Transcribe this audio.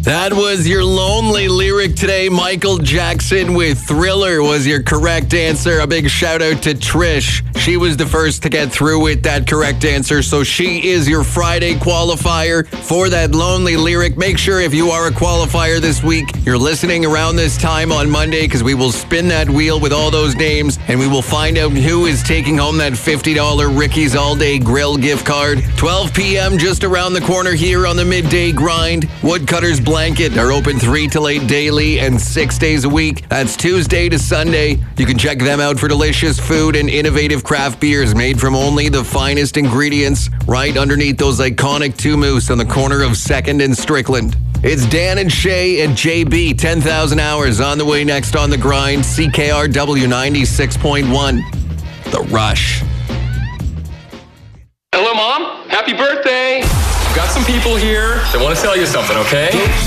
That was your lonely lyric today. Michael Jackson with Thriller was your correct answer. A big shout out to Trish. She was the first to get through with that correct answer. So she is your Friday qualifier for that lonely lyric. Make sure if you are a qualifier this week, you're listening around this time on Monday because we will spin that wheel with all those names and we will find out who is taking home that $50 Ricky's All Day Grill gift card. 12 p.m. just around the corner here on the Midday Grind. Woodcutters Blanket are open 3 till 8 daily and 6 days a week. That's Tuesday to Sunday. You can check them out for delicious food and innovative craft beers made from only the finest ingredients right underneath those iconic Two Moose on the corner of 2nd and Strickland. It's Dan and Shay and JB, 10,000 hours on the way next on The Grind. CKRW 96.1. The Rush. Hello, Mom. Happy birthday. I've got some people here that want to tell you something, okay?